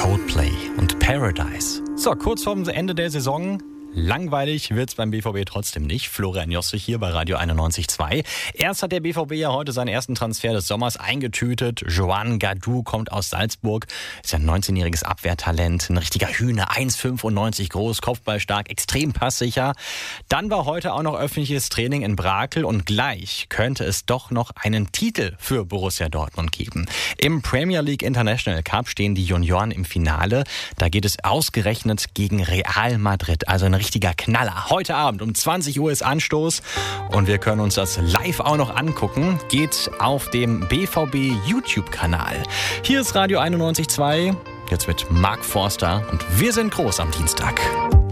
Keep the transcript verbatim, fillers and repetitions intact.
Coldplay und Paradise. So, kurz vorm Ende der Saison. Langweilig wird's beim B V B trotzdem nicht. Florian Jossich hier bei Radio einundneunzig Komma zwei. Erst hat der B V B ja heute seinen ersten Transfer des Sommers eingetütet. Joan Gadou kommt aus Salzburg. Ist ja ein neunzehnjähriges Abwehrtalent. Ein richtiger Hühner. eins Komma fünfundneunzig groß, kopfballstark, extrem passsicher. Dann war heute auch noch öffentliches Training in Brakel. Und gleich könnte es doch noch einen Titel für Borussia Dortmund geben. Im Premier League International Cup stehen die Junioren im Finale. Da geht es ausgerechnet gegen Real Madrid. Also ein richtiger Knaller. Heute Abend um zwanzig Uhr ist Anstoß und wir können uns das live auch noch angucken. Geht auf dem B V B YouTube-Kanal. Hier ist Radio einundneunzig Komma zwei, jetzt mit Mark Forster und wir sind groß am Dienstag.